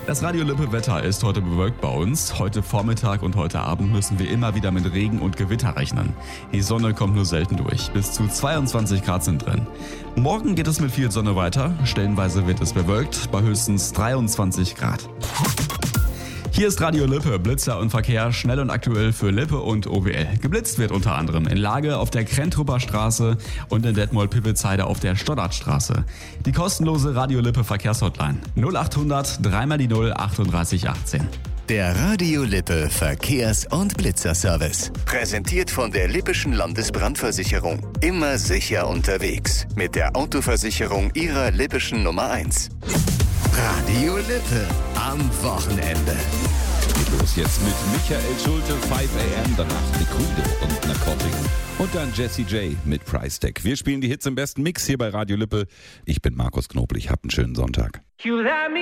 Das Radio Lippe Wetter ist heute bewölkt bei uns. Heute Vormittag und heute Abend müssen wir immer wieder mit Regen und Gewitter rechnen. Die Sonne kommt nur selten durch. Bis zu 22 Grad sind drin. Morgen geht es mit viel Sonne weiter. Stellenweise wird es bewölkt bei höchstens 23 Grad. Hier ist Radio Lippe, Blitzer und Verkehr, schnell und aktuell für Lippe und OWL. Geblitzt wird unter anderem in Lage auf der Krentrupper Straße und in Detmold-Pippelsheide auf der Stoddartstraße. Die kostenlose Radio Lippe Verkehrshotline 0800 3 die 0 38 18. Der Radio Lippe Verkehrs- und Blitzerservice. Präsentiert von der Lippischen Landesbrandversicherung. Immer sicher unterwegs. Mit der Autoversicherung Ihrer Lippischen Nummer 1. Radio Lippe am Wochenende. Geht los jetzt mit Michael Schulte, 5 AM, danach Liquido und Narcotic. Und dann Jessie J mit Price Tag. Wir spielen die Hits im besten Mix hier bei Radio Lippe. Ich bin Markus Knoblich, habt einen schönen Sonntag.